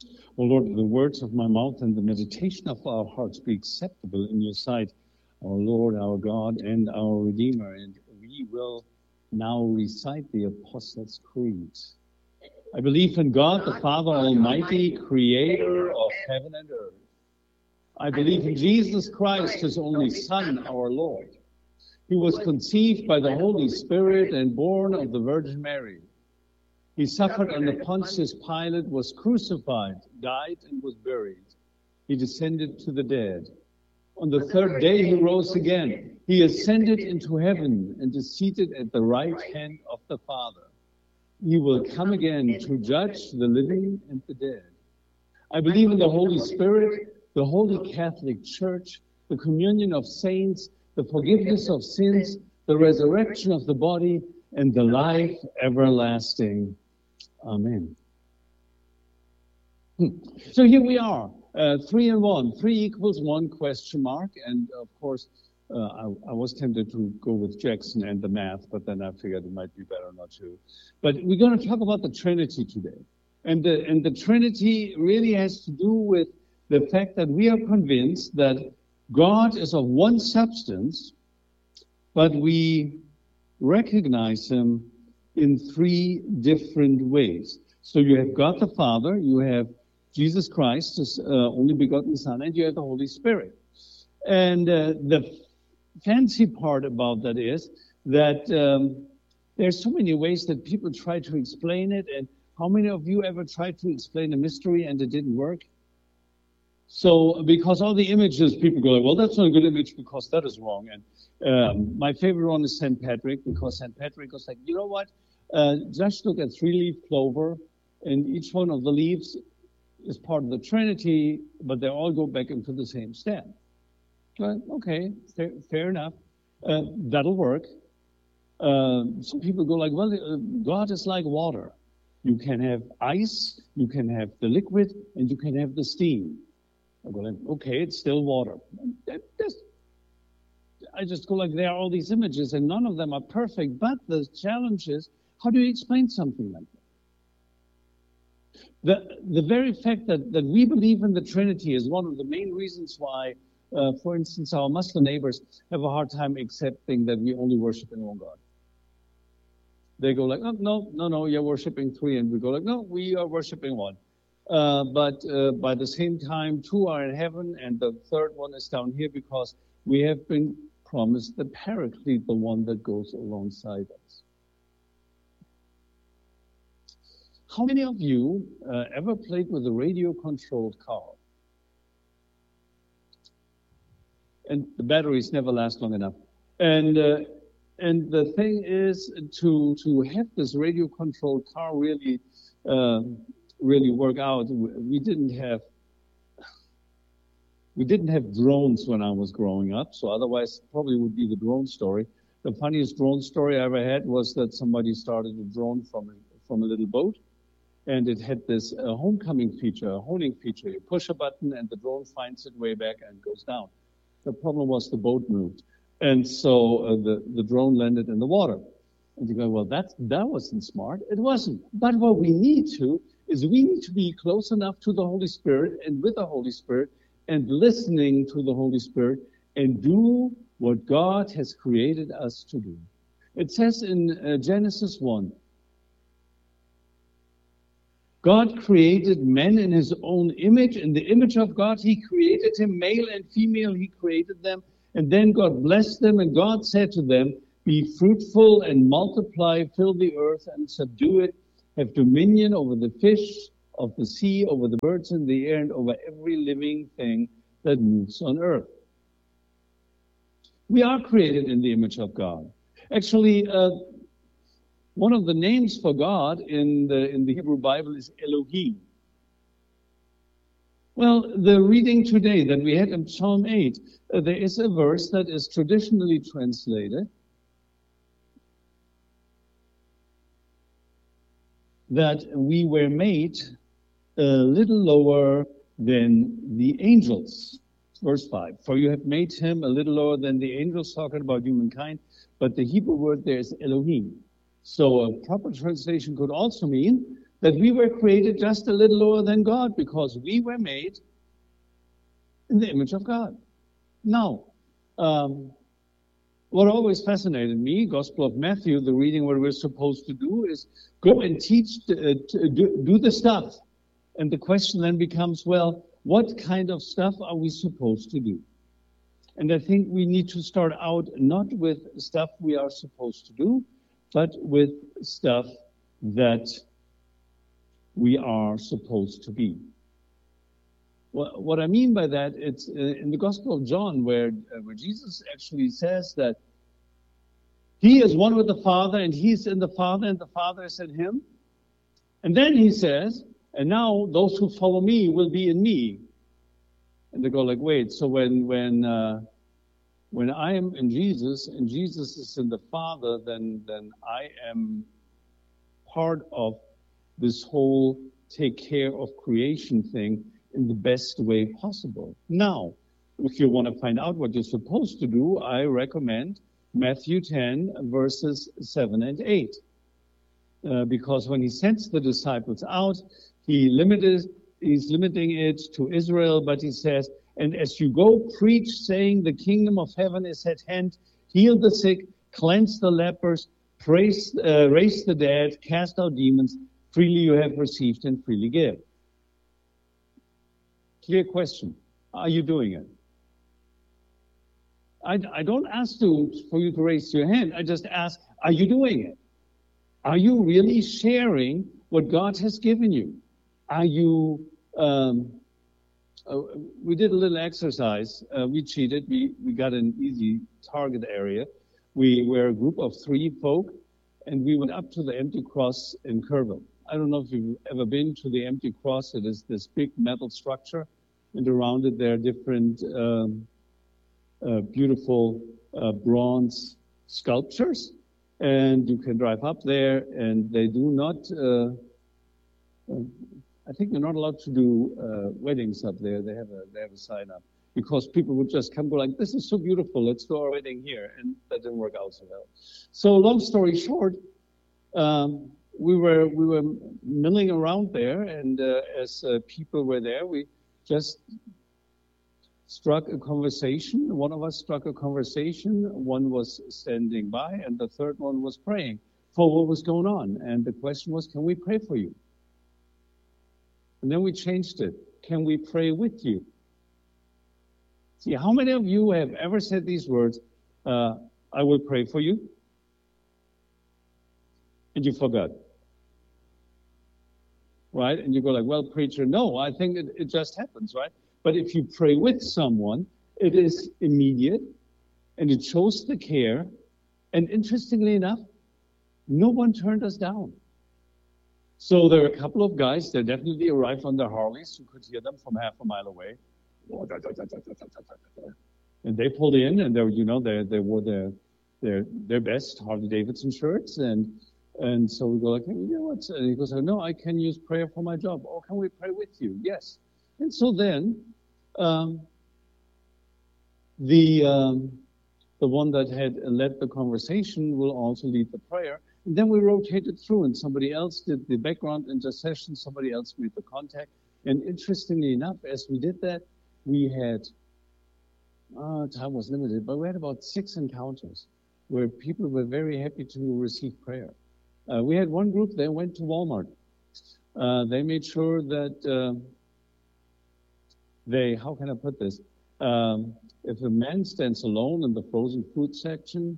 O Lord, the words of my mouth and the meditation of our hearts be acceptable in your sight, our Lord, our God, and our Redeemer. And we will now recite the Apostles' Creed. I believe in God, the Father Almighty, creator of heaven and earth. I believe in Jesus Christ, his only Son, our Lord. He was conceived by the Holy Spirit and born of the Virgin Mary. He suffered under Pontius Pilate, was crucified, died, and was buried. He descended to the dead. On the third day he rose again. He ascended into heaven and is seated at the right hand of the Father. He will come again to judge the living and the dead. I believe in the Holy Spirit, the Holy Catholic Church, the communion of saints, the forgiveness of sins, the resurrection of the body, and the life everlasting. Amen. So here we are, 3 and 1. 3 equals 1 question mark. And of course, I was tempted to go with Jackson and the math, but then I figured it might be better not to. But we're going to talk about the Trinity today. And the Trinity really has to do with the fact that we are convinced that God is of one substance, but we recognize him in 3 different ways. So you have God the Father, you have Jesus Christ, his only begotten Son, and you have the Holy Spirit. And the fancy part about that is that there's so many ways that people try to explain it. And how many of you ever tried to explain a mystery and it didn't work? So because all the images, people go like, well, that's not a good image because that is wrong. And my favorite one is St. Patrick, because St. Patrick was like, you know what? Just look at 3-leaf clover, and each one of the leaves is part of the Trinity, but they all go back into the same stem. Okay, fair enough. That'll work. Some people go like, well, God is like water. You can have ice, you can have the liquid, and you can have the steam. I go like, okay, it's still water. I just go like, there are all these images, and none of them are perfect, but the challenge is, how do you explain something like that? The very fact that we believe in the Trinity is one of the main reasons why, for instance, our Muslim neighbors have a hard time accepting that we only worship in one God. They go like, oh, no, you're worshiping 3, and we go like, no, we are worshiping 1. But by the same time, 2 are in heaven, and the third one is down here because we have been promised the Paraclete, the one that goes alongside us. How many of you ever played with a radio-controlled car? And the batteries never last long enough. And the thing is, to have this radio-controlled car really work out, we didn't have drones when I was growing up, so otherwise probably would be the drone story. The funniest drone story I ever had was that somebody started a drone from a little boat, and it had this homecoming feature, a honing feature. You push a button and the drone finds its way back and goes down. The problem was the boat moved, and so the drone landed in the water. And you go, well, that wasn't smart. It wasn't. But what we need to be close enough to the Holy Spirit and with the Holy Spirit and listening to the Holy Spirit and do what God has created us to do. It says in Genesis 1, God created man in his own image. In the image of God, he created him, male and female, he created them. And then God blessed them, and God said to them, be fruitful and multiply, fill the earth and subdue it, have dominion over the fish of the sea, over the birds in the air, and over every living thing that moves on earth. We are created in the image of God. Actually, one of the names for God in the Hebrew Bible is Elohim. Well, the reading today that we had in Psalm 8, there is a verse that is traditionally translated that we were made a little lower than the angels. Verse 5, for you have made him a little lower than the angels, talking about humankind, but the Hebrew word there is Elohim. So a proper translation could also mean that we were created just a little lower than God because we were made in the image of God. Now, what always fascinated me, Gospel of Matthew, the reading what we're supposed to do is go and teach, do the stuff. And the question then becomes, well, what kind of stuff are we supposed to do? And I think we need to start out not with stuff we are supposed to do, but with stuff that we are supposed to be. What I mean by that, it's in the Gospel of John where Jesus actually says that he is one with the Father, and he's in the Father, and the Father is in him. And then he says, and now those who follow me will be in me. And they go like, wait, so when I am in Jesus, and Jesus is in the Father, then I am part of this whole take care of creation thing in the best way possible. Now, if you want to find out what you're supposed to do, I recommend Matthew 10, verses 7 and 8. Because when he sends the disciples out, he's limiting it to Israel, but he says, and as you go, preach, saying the kingdom of heaven is at hand, heal the sick, cleanse the lepers, raise the dead, cast out demons, freely you have received and freely give. Clear question. Are you doing it? I don't ask for you to raise your hand. I just ask, are you doing it? Are you really sharing what God has given you? Are you, we did a little exercise. We cheated. We got an easy target area. We were a group of 3 folk, and we went up to the Empty Cross in Kerrville. I don't know if you've ever been to the Empty Cross. It is this big metal structure, and around it there are different beautiful bronze sculptures. And you can drive up there, and they do not, I think they're not allowed to do weddings up there. They have a sign up. Because people would just come, go like, this is so beautiful, let's do our wedding here. And that didn't work out so well. So long story short, we were milling around there, and as people were there, we just struck a conversation. One of us struck a conversation, one was standing by, and the third one was praying for what was going on. And the question was, can we pray for you? And then we changed it. Can we pray with you? See, how many of you have ever said these words, I will pray for you? And you forgot. Right? And you go like, well, preacher, no, I think it just happens, right? But if you pray with someone, it is immediate, and it shows the care. And interestingly enough, no one turned us down. So there are a couple of guys that definitely arrived on their Harleys. You could hear them from half a mile away. And they pulled in, and they wore their best Harley Davidson shirts, and so we go like, hey, you know what? And he goes, no, I can use prayer for my job. Oh, can we pray with you? Yes. And so then, the one that had led the conversation will also lead the prayer. And then we rotated through, and somebody else did the background intercession, somebody else made the contact. And interestingly enough, as we did that, we had, time was limited, but we had about 6 encounters where people were very happy to receive prayer. We had one group, they went to Walmart. They made sure that how can I put this? If a man stands alone in the frozen food section,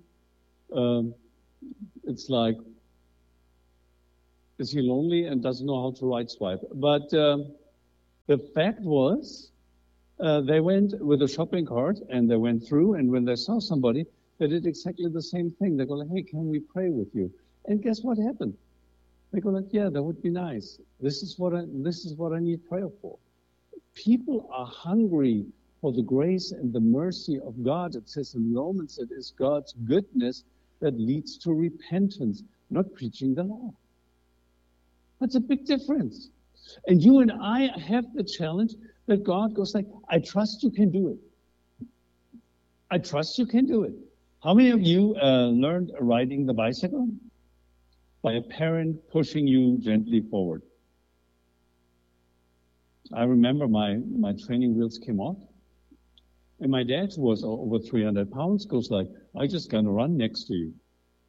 it's like, is he lonely and doesn't know how to right swipe? But the fact was, they went with a shopping cart and they went through, and when they saw somebody, they did exactly the same thing. They go like, hey, can we pray with you? And guess what happened? They go like, yeah, that would be nice. This is what I need prayer for. People are hungry for the grace and the mercy of God. It says in Romans, it is God's goodness that leads to repentance, not preaching the law. That's a big difference. And you and I have the challenge that God goes like, I trust you can do it. I trust you can do it. How many of you learned riding the bicycle? By a parent pushing you gently forward. I remember my training wheels came off. And my dad, who was over 300 pounds, goes like, I just gonna run next to you.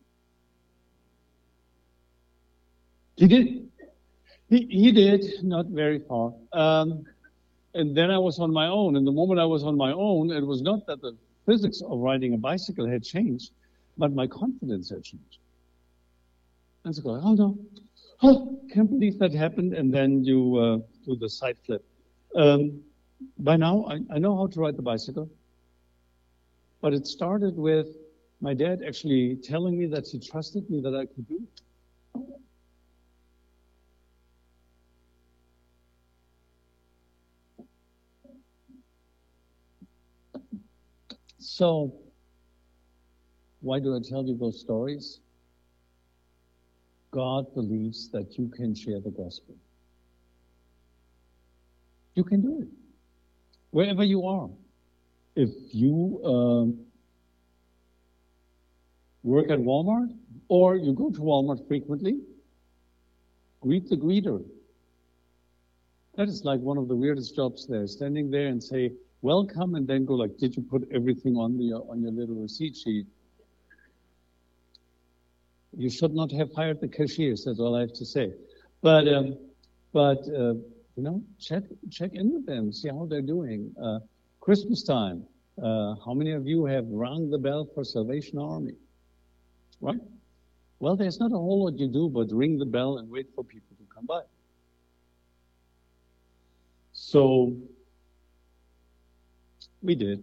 He did. He did, not very far. And then I was on my own. And the moment I was on my own, it was not that the physics of riding a bicycle had changed, but my confidence had changed. And so I go, oh no, oh, can't believe that happened. And then you do the side flip. By now, I know how to ride the bicycle. But it started with my dad actually telling me that he trusted me that I could do it. So, why do I tell you those stories? God believes that you can share the gospel. You can do it. Wherever you are. If you work at Walmart, or you go to Walmart frequently, greet the greeter. That is like one of the weirdest jobs there, standing there and say, welcome, and then go like, did you put everything on your little receipt sheet? You should not have hired the cashiers, that's all I have to say. But you know, check in with them, see how they're doing. Christmas time, how many of you have rung the bell for Salvation Army? Right? Well, there's not a whole lot you do but ring the bell and wait for people to come by. So we did.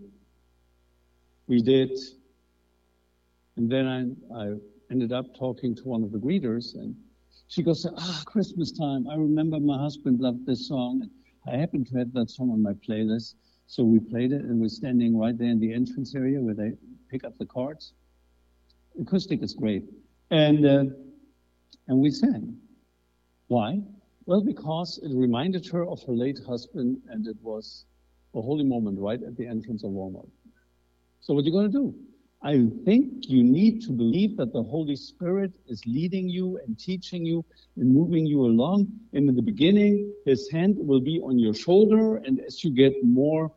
And then I ended up talking to one of the greeters, and she goes, Christmas time. I remember my husband loved this song. I happened to have that song on my playlist. So we played it, and we're standing right there in the entrance area where they pick up the cards. Acoustic is great. And we sang. Why? Well, because it reminded her of her late husband, and it was a holy moment right at the entrance of Walmart. So what are you going to do? I think you need to believe that the Holy Spirit is leading you and teaching you and moving you along. And in the beginning, His hand will be on your shoulder. And as you get more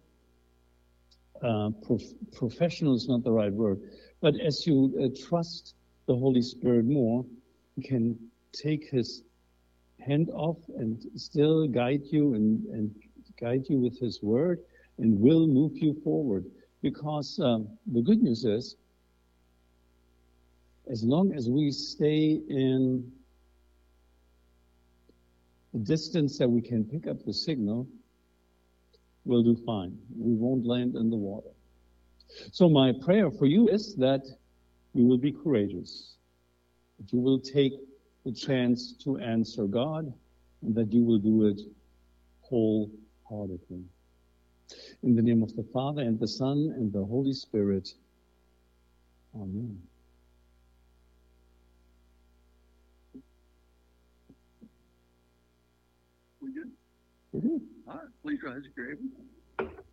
professional is not the right word, but as you trust the Holy Spirit more, He can take His hand off and still guide you and guide you with His word and will move you forward. Because the good news is, as long as we stay in the distance that we can pick up the signal, we'll do fine. We won't land in the water. So my prayer for you is that you will be courageous, that you will take the chance to answer God, and that you will do it wholeheartedly. In the name of the Father, and the Son, and the Holy Spirit. Amen. We good? All right, please rise if you're able.